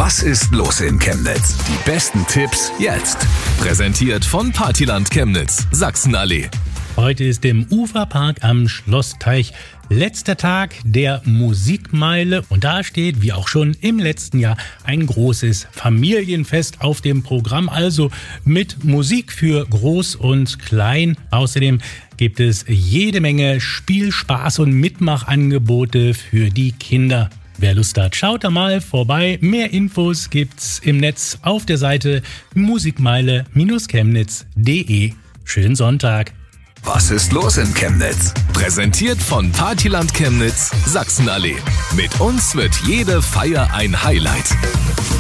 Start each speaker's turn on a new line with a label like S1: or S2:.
S1: Was ist los in Chemnitz? Die besten Tipps jetzt. Präsentiert von Partyland Chemnitz, Sachsenallee.
S2: Heute ist im Uferpark am Schlossteich letzter Tag der Musikmeile und da steht, wie auch schon im letzten Jahr, ein großes Familienfest auf dem Programm, also mit Musik für Groß und Klein. Außerdem gibt es jede Menge Spiel-, Spaß- und Mitmachangebote für die Kinder. Wer Lust hat, schaut da mal vorbei. Mehr Infos gibt's im Netz auf der Seite musikmeile-chemnitz.de. Schönen Sonntag.
S1: Was ist los in Chemnitz? Präsentiert von Partyland Chemnitz, Sachsenallee. Mit uns wird jede Feier ein Highlight.